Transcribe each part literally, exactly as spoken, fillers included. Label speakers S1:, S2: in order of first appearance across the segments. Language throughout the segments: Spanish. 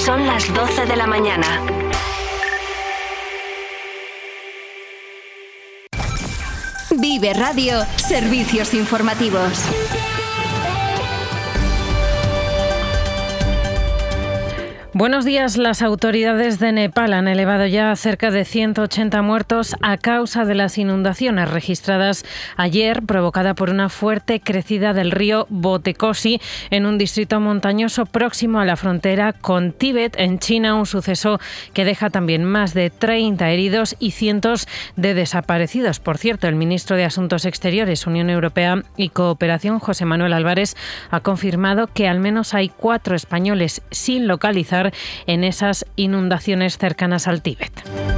S1: Son las doce de la mañana. Vive Radio, servicios informativos.
S2: Buenos días. Las autoridades de Nepal han elevado ya a cerca de ciento ochenta muertos a causa de las inundaciones registradas ayer, provocada por una fuerte crecida del río Botekoshi en un distrito montañoso próximo a la frontera con Tíbet, en China, un suceso que deja también más de treinta heridos y cientos de desaparecidos. Por cierto, el ministro de Asuntos Exteriores, Unión Europea y Cooperación, José Manuel Álvarez, ha confirmado que al menos hay cuatro españoles sin localizar en esas inundaciones cercanas al Tíbet.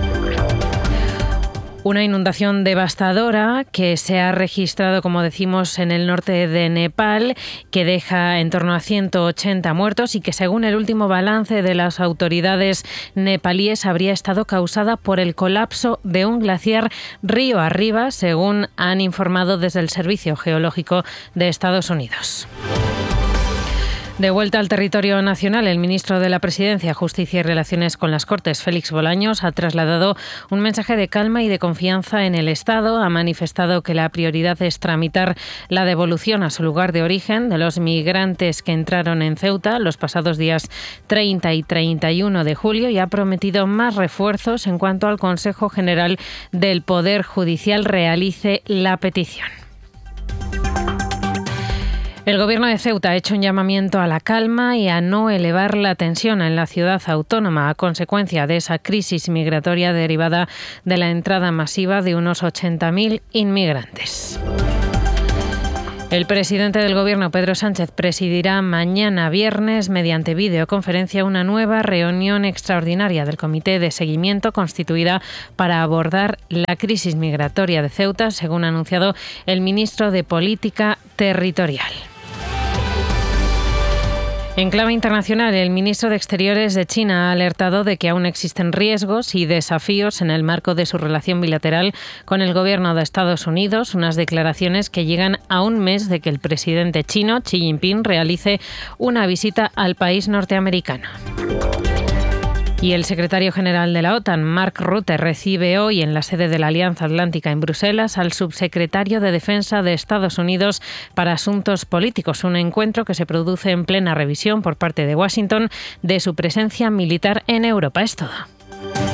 S2: Una inundación devastadora que se ha registrado, como decimos, en el norte de Nepal, que deja en torno a ciento ochenta muertos y que, según el último balance de las autoridades nepalíes, habría estado causada por el colapso de un glaciar río arriba, según han informado desde el Servicio Geológico de Estados Unidos. De vuelta al territorio nacional, el ministro de la Presidencia, Justicia y Relaciones con las Cortes, Félix Bolaños, ha trasladado un mensaje de calma y de confianza en el Estado. Ha manifestado que la prioridad es tramitar la devolución a su lugar de origen de los migrantes que entraron en Ceuta los pasados días treinta y treinta y uno de julio y ha prometido más refuerzos en cuanto al Consejo General del Poder Judicial realice la petición. El Gobierno de Ceuta ha hecho un llamamiento a la calma y a no elevar la tensión en la ciudad autónoma a consecuencia de esa crisis migratoria derivada de la entrada masiva de unos ochenta mil inmigrantes. El presidente del Gobierno, Pedro Sánchez, presidirá mañana viernes, mediante videoconferencia, una nueva reunión extraordinaria del Comité de Seguimiento constituida para abordar la crisis migratoria de Ceuta, según ha anunciado el ministro de Política Territorial. En clave internacional, el ministro de Exteriores de China ha alertado de que aún existen riesgos y desafíos en el marco de su relación bilateral con el gobierno de Estados Unidos, unas declaraciones que llegan a un mes de que el presidente chino, Xi Jinping, realice una visita al país norteamericano. Y el secretario general de la OTAN, Mark Rutte, recibe hoy en la sede de la Alianza Atlántica en Bruselas al subsecretario de Defensa de Estados Unidos para Asuntos Políticos, un encuentro que se produce en plena revisión por parte de Washington de su presencia militar en Europa. Es todo.